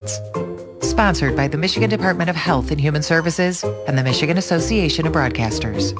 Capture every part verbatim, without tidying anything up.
Sports. Sponsored by the Michigan Department of Health and Human Services and the Michigan Association of Broadcasters.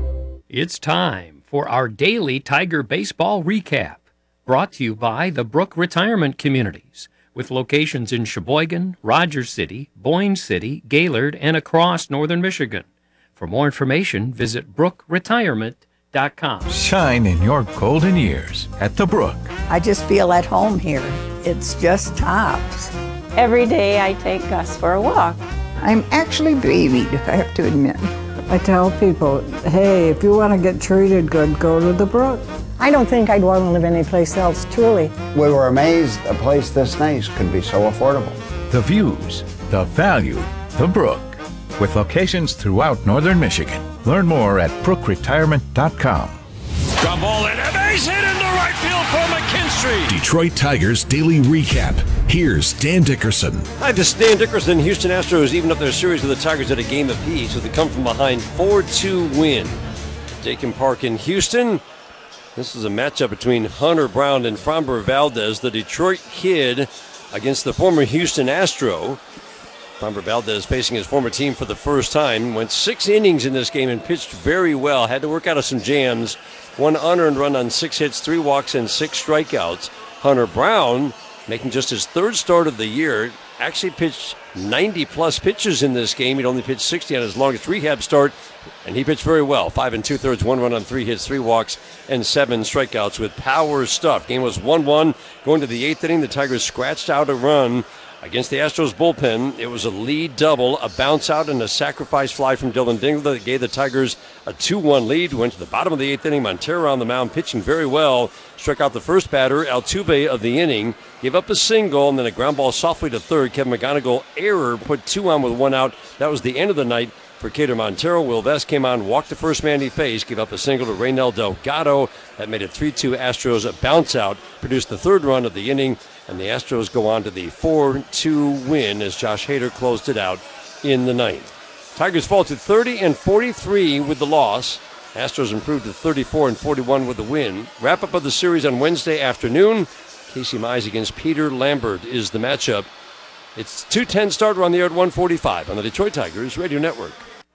It's time for our daily Tiger baseball recap, brought to you by the Brook Retirement Communities, with locations in Sheboygan, Rogers City, Boyne City, Gaylord, and across northern Michigan. For more information, visit brook retirement dot com. Shine in your golden years at the Brook. I just feel at home here. It's just tops. Every day I take Gus for a walk. I'm actually babied, I have to admit. I tell people, hey, if you want to get treated good, go to the Brook. I don't think I'd want to live anyplace else, truly. We were amazed a place this nice could be so affordable. The views, the value, the Brook, with locations throughout northern Michigan. Learn more at brook retirement dot com. Ground ball and a base hit into right field for McKinstry. Detroit Tigers Daily Recap. Here's Dan Dickerson. Hi, this is Dan Dickerson. Houston Astros even up their series with the Tigers at a game apiece with a come from behind four two win. Dakin Park in Houston. This is a matchup between Hunter Brown and Framber Valdez, the Detroit kid, against the former Houston Astro. Framber Valdez facing his former team for the first time. Went six innings in this game and pitched very well. Had to work out of some jams. One unearned run on six hits, three walks, and six strikeouts. Hunter Brown, making just his third start of the year, actually pitched ninety-plus pitches in this game. He'd only pitched sixty on his longest rehab start, and he pitched very well. Five and two-thirds, one run on three hits, three walks, and seven strikeouts with power stuff. Game was one one. Going to the eighth inning, the Tigers scratched out a run against the Astros bullpen. It was a lead double, a bounce out, and a sacrifice fly from Dylan Dingle that gave the Tigers a two one lead. Went to the bottom of the eighth inning. Montero on the mound, pitching very well. Struck out the first batter, Altuve, of the inning. Gave up a single, and then a ground ball softly to third. Kevin McGonigal, error, put two on with one out. That was the end of the night for Cater Montero. Will Vest came on, walked the first man he faced, gave up a single to Reynel Delgado. That made it three two Astros. A bounce out produced the third run of the inning, and the Astros go on to the four two win as Josh Hader closed it out in the ninth. Tigers fall to thirty and forty-three with the loss. Astros improved to thirty-four and forty-one with the win. Wrap up of the series on Wednesday afternoon. Casey Mize against Peter Lambert is the matchup. It's two ten starter on the air at one forty-five on the Detroit Tigers Radio Network.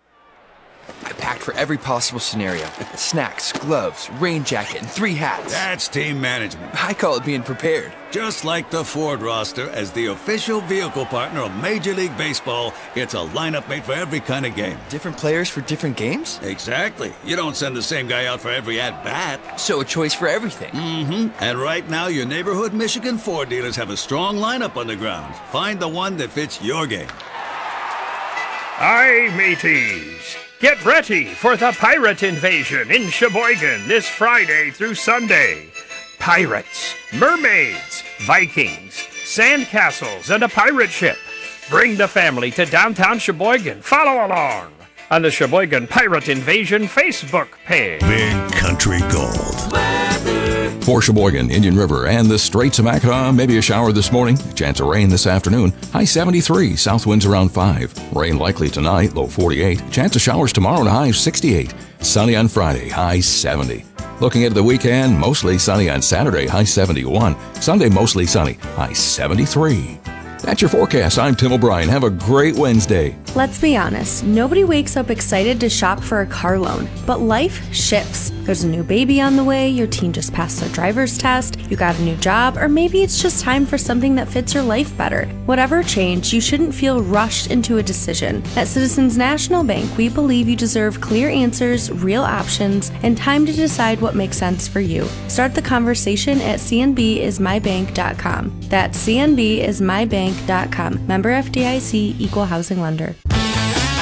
I packed for every possible scenario. Snacks, gloves, rain jacket, and three hats. That's team management. I call it being prepared. Just like the Ford roster, as the official vehicle partner of Major League Baseball, it's a lineup made for every kind of game. Different players for different games? Exactly. You don't send the same guy out for every at-bat. So a choice for everything. Mm-hmm. And right now, your neighborhood Michigan Ford dealers have a strong lineup on the ground. Find the one that fits your game. Aye, mateys. Get ready for the pirate invasion in Sheboygan this Friday through Sunday. Pirates, mermaids, Vikings, sandcastles, and a pirate ship. Bring the family to downtown Sheboygan. Follow along on the Sheboygan Pirate Invasion Facebook page. Big Country Gold. For Sheboygan, Indian River, and the Straits of Mackinac, maybe a shower this morning, chance of rain this afternoon, high seventy-three, south winds around five. Rain likely tonight, low forty-eight. Chance of showers tomorrow and a high of sixty-eight. Sunny on Friday, high seventy. Looking at the weekend, mostly sunny on Saturday, high seventy-one. Sunday, mostly sunny, high seventy-three. That's your forecast. I'm Tim O'Brien. Have a great Wednesday. Let's be honest, nobody wakes up excited to shop for a car loan, but life shifts. There's a new baby on the way, your teen just passed their driver's test, you got a new job, or maybe it's just time for something that fits your life better. Whatever change, you shouldn't feel rushed into a decision. At Citizens National Bank, we believe you deserve clear answers, real options, and time to decide what makes sense for you. Start the conversation at c n b is my bank dot com. That's c n b is my bank dot com. Member F D I C, Equal Housing Lender.